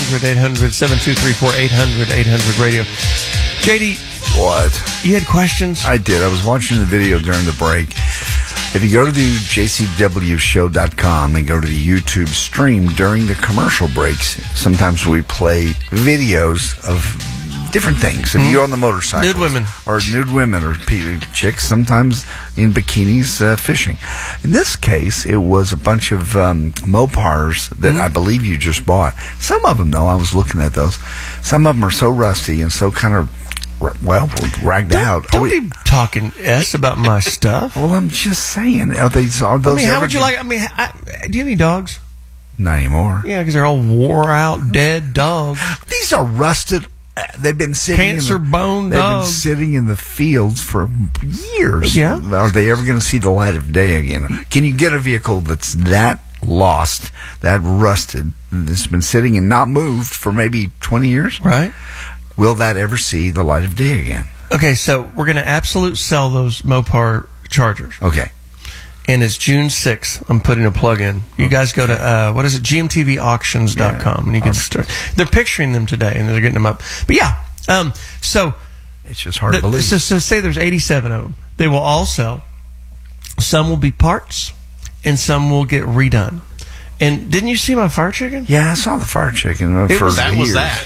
800-800-7234-800-800-radio. JD, what? You had questions? I did. I was watching the video during the break. If you go to the jcwshow.com and go to the YouTube stream during the commercial breaks, sometimes we play videos of different things. If you go on the motorcycle. Nude women. Or nude women or chicks, sometimes in bikinis fishing. In this case, it was a bunch of Mopars that I believe you just bought. Some of them, though, I was looking at those. Some of them are so rusty and so kind of, ragged out. Don't be talking about my stuff. Well, I'm just saying. Are those how would you like... do you have any dogs? Not anymore. Yeah, because they're all wore out, dead dogs. These are rusted... They've been sitting bone They've dogs. been sitting in the fields for years. Yeah. Are they ever going to see the light of day again? Can you get a vehicle that's that lost, that rusted, that's been sitting and not moved for maybe 20 years? Right. Will that ever see the light of day again? Okay, so we're going to absolute sell those Mopar Chargers. Okay. And it's June 6th. I'm putting a plug in. You guys go to, GMTVauctions.com, and you can start. They're picturing them today, and they're getting them up. But yeah, so it's just hard to believe. So say there's 87 of them. They will all sell. Some will be parts, and some will get redone. And didn't you see my fire chicken? Yeah, I saw the fire chicken. It was that.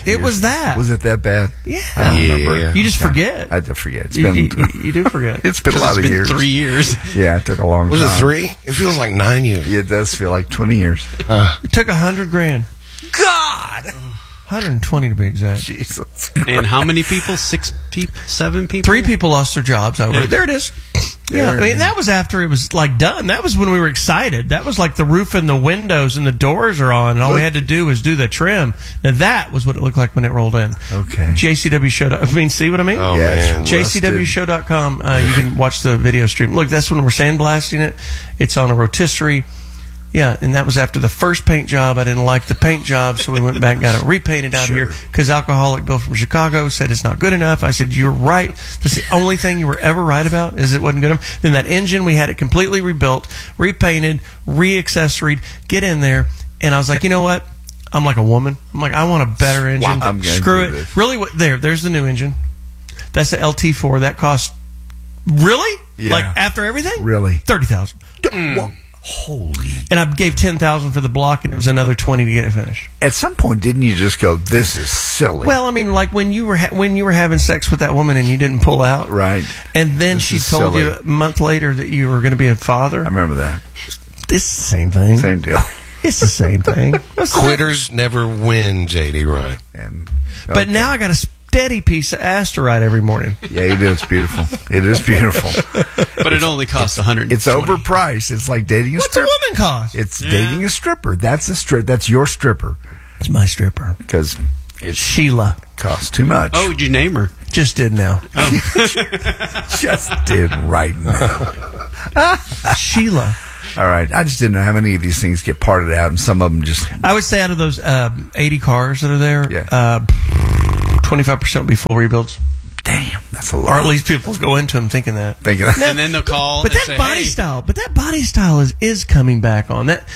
Was it that bad? Yeah. I don't remember. You just forget. I forget. It's been, you do forget. It's been a lot of years. 3 years. Yeah, it took a long time. Was it 3? It feels like 9 years. Yeah, it does feel like 20 years. It took $100,000. God! 120 to be exact. Jesus. And how many people? 6 people? 7 people? 3 people lost their jobs over it. There it is. Yeah, I mean, that was after it was like done. That was when we were excited. That was like the roof and the windows and the doors are on, and all we had to do was do the trim. Now that was what it looked like when it rolled in. Okay. JCW Show. I mean, see what I mean? Oh, man. JCWShow.com. You can watch the video stream. Look, that's when we're sandblasting it. It's on a rotisserie. Yeah, and that was after the first paint job. I didn't like the paint job, so we went back and got it repainted out here because Alcoholic Bill from Chicago said it's not good enough. I said, you're right. That's the only thing you were ever right about is it wasn't good enough. Then that engine, we had it completely rebuilt, repainted, re-accessoried, get in there. And I was like, you know what? I'm like a woman. I'm like, I want a better engine. I'm Screw it. this. Really, there's the new engine. That's the LT4. That cost, really? Yeah. Like after everything? Really? $30,000. Holy! And I gave $10,000 for the block, and it was another $20 to get it finished. At some point, didn't you just go, "This is silly"? Well, I mean, like when you were having sex with that woman and you didn't pull out, right? And then This she is told silly. you a month later that you were going to be a father. I remember that. It's the same thing. Same deal. It's the same thing. Quitters never win, JD, right? And, But now I got a steady piece of ass to ride every morning. Yeah, you do. It's beautiful. It is beautiful. But it only costs $100. It's overpriced. It's like dating a What's a stripper. woman cost? It's dating a stripper. That's a strip. That's your stripper It's my stripper. because it Sheila. costs too much. Oh, did you name her? Just did now. Just did right now. Sheila. All right. I just didn't know how many of these things get parted out, and some of them just. I would say out of those 80 cars that are there, Yeah. 25% will be full rebuilds. Damn, that's a lot. Or at least people go into them thinking that. And then they'll call. But and that say, body hey. style, is coming back on that.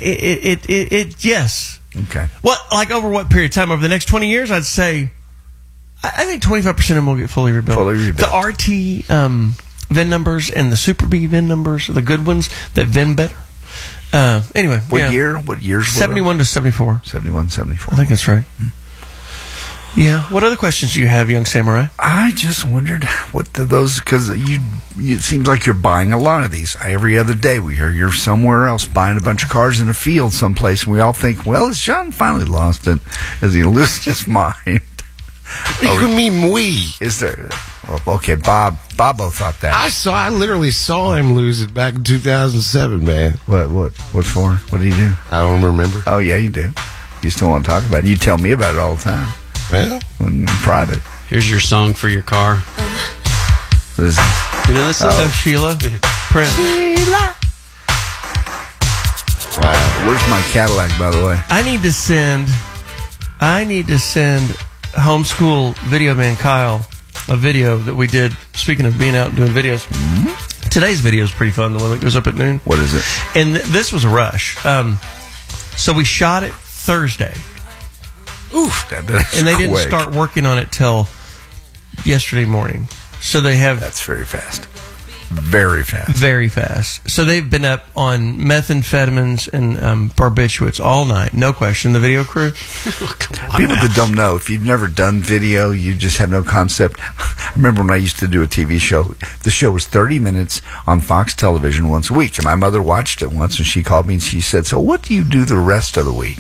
Yes. Okay. What, like over what period of time? Over the next 20 years, I'd say. I think 25% of them will get fully rebuilt. The RT VIN numbers and the Super B VIN numbers, the good ones that VIN better. Anyway, What year? What years? 71 to 74. 71, 74. I think that's right. Yeah. What other questions do you have, young samurai? I just wondered what those, because it seems like you're buying a lot of these. Every other day we hear you're somewhere else buying a bunch of cars in a field someplace, and we all think, well, has John finally lost it? Has he lost his mind? You mean we? Is there? Well, okay, Bobo thought that. I literally saw him lose it back in 2007, man. What for? What did he do? I don't remember. Oh, yeah, you do. You still want to talk about it. You tell me about it all the time. Well, In private. here's your song for your car. What is this? You know this song? Sheila. Prince. Wow. Where's my Cadillac, by the way? I need to send homeschool video man Kyle a video that we did. Speaking of being out and doing videos, today's video is pretty fun. The one that goes up at noon. What is it? And this was a rush. So we shot it Thursday. Oof, that's and they didn't quick. start working on it till yesterday morning. So they have That's very fast. Very fast. very fast. So they've been up on methamphetamines and barbiturates all night. No question. The video crew. People that don't know, if you've never done video, you just have no concept. I remember when I used to do a TV show. The show was 30 minutes on Fox television once a week. And my mother watched it once, and she called me and she said, "So what do you do the rest of the week?"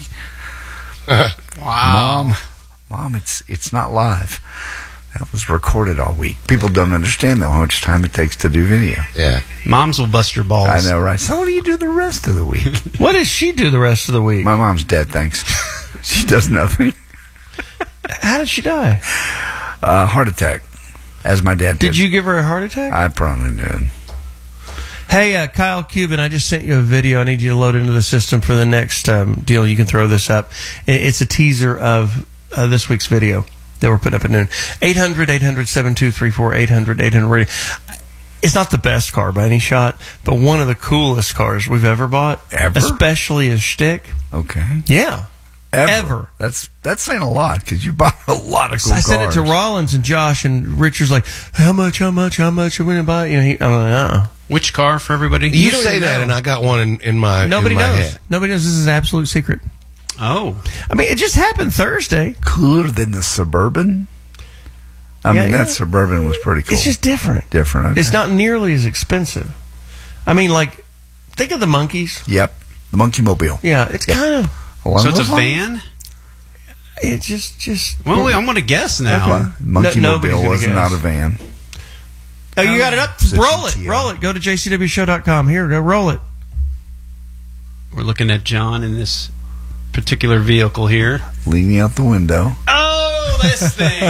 Wow. Mom, it's not live. That was recorded all week. People don't understand, though, how much time it takes to do video. Yeah. Moms will bust your balls. I know, right? So what do you do the rest of the week? What does she do the rest of the week? My mom's dead, thanks. She does nothing. How did she die? Heart attack, as my dad did. Did you give her a heart attack? I probably did. Hey, Kyle Cuban, I just sent you a video. I need you to load into the system for the next deal. You can throw this up. It's a teaser of this week's video that we're putting up at noon. 800-800-7234, 800-800-radio. It's not the best car by any shot, but one of the coolest cars we've ever bought. Ever? Especially as shtick. Okay. Yeah. Ever. That's saying a lot, because you bought a lot of cool I cars. sent it to Rollins and Josh, and Richard's like, how much are we going to buy? You know, I'm like, Which car for everybody? You don't say even that, know. and I got one in my Nobody in my knows. head. Nobody knows. This is an absolute secret. Oh. I mean, it just happened Thursday. Cooler than the Suburban? I Yeah, mean, yeah. that Suburban was pretty cool. It's just different. different. Okay. It's not nearly as expensive. I mean, like, think of the monkeys. Yep. The Monkey Mobile. Yeah, it's kind of. Along So it's a those lines. van? It just. Well, wait, I'm going to guess now. Well, Monkey nobody's Mobile gonna was guess. not a van. Oh, you got it up. It's a Roll it. GTO. Roll it. Go to jcwshow.com. Here, go roll it. We're looking at John in this particular vehicle here. Leaning out the window. Oh, this thing.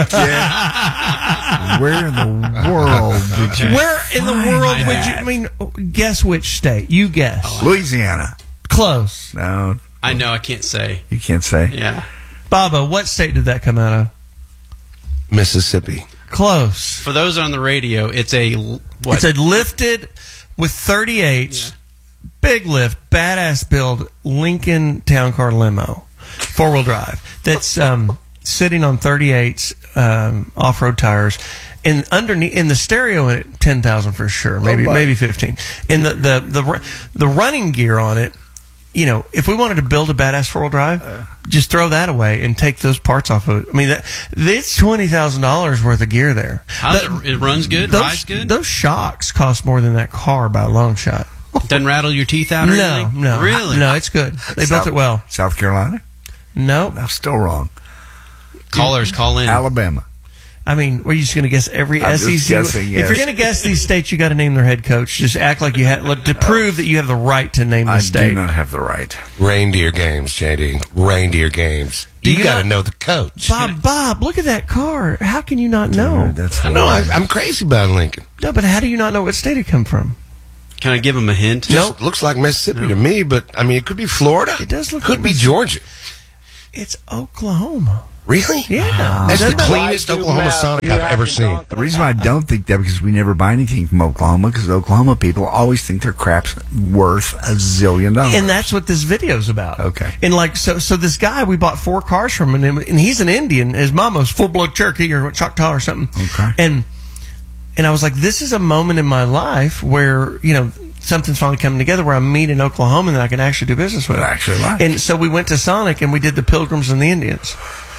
Where in the world did you? Where in the world would you? I mean, guess which state? You guess. Louisiana. Close. No, I know, I can't say. you can't say. Yeah. Baba, what state did that come out of? Mississippi. Close. For those on the radio, it's a what? It's a lifted with 38s, big lift, badass build Lincoln Town Car limo, 4-wheel drive. That's sitting on 38s off-road tires, and underneath in the stereo in it, 10,000 for sure, maybe 15. And the running gear on it. You know, if we wanted to build a badass 4-wheel drive, just throw that away and take those parts off of it. I mean, it's $20,000 worth of gear there. It runs good, rides good? Those shocks cost more than that car by a long shot. Doesn't rattle your teeth out or anything? No. Really? No, it's good. They built it well. South Carolina? No. I'm still wrong. Callers, call in. Alabama. I mean, we're just going to guess every I'm SEC. just guessing, yes. If you're going to guess these states, you got to name their head coach. Just act like you have to prove that you have the right to name the I state. do not have the right. Reindeer games, JD. Reindeer games. Do You you got to not- know the coach. Bob, look at that car. How can you not know? Dude, that's I know. I'm crazy about Lincoln. No, but how do you not know what state it come from? Can I give him a hint? Just looks like Mississippi to me, but I mean, it could be Florida. It does look Could like be Mississippi. Georgia. It's Oklahoma. Really? Yeah. That's the Doesn't it? cleanest Oklahoma Sonic I've ever seen. The reason why I don't think that because we never buy anything from Oklahoma because Oklahoma people always think their crap's worth $1 zillion. And that's what this video's about. Okay. And like, so this guy, we bought 4 cars from him, and he's an Indian. His mama's full-blood Cherokee or Choctaw or something. Okay. And I was like, this is a moment in my life where, you know, something's finally coming together where I'm meeting Oklahoma that I can actually do business with. I actually like. And so we went to Sonic and we did the Pilgrims and the Indians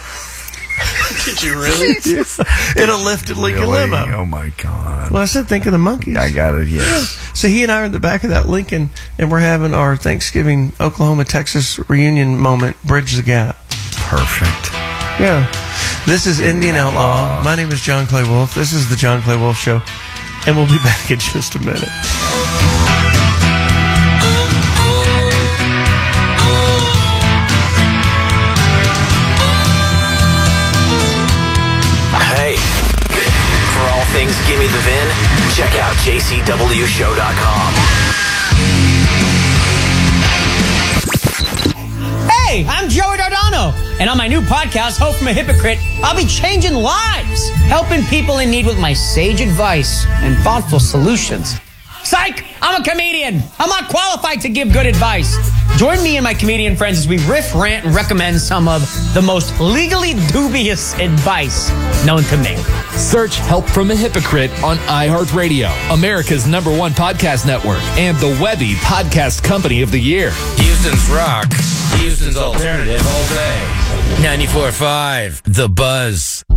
Did you really? in a lifted Lincoln Really? limo. Oh my God. Well, I said, think of the monkeys. I got it, yes. So he and I are in the back of that Lincoln, and we're having our Thanksgiving Oklahoma-Texas reunion moment, Bridge the Gap. Perfect. Yeah. This is Indian Outlaw. My name is John Clay Wolf. This is the John Clay Wolf Show, and we'll be back in just a minute. Hey, for all things Gimme the Vin, check out jcwshow.com. Hey, I'm Joey Dardano, and on my new podcast, Hope from a Hypocrite, I'll be changing lives, helping people in need with my sage advice and thoughtful solutions. Psych! I'm a comedian. I'm not qualified to give good advice. Join me and my comedian friends as we riff, rant, and recommend some of the most legally dubious advice known to me. Search Help from a Hypocrite on iHeartRadio, America's #1 podcast network, and the Webby Podcast Company of the Year. Houston's rock. Houston's alternative all day. 94.5 The Buzz.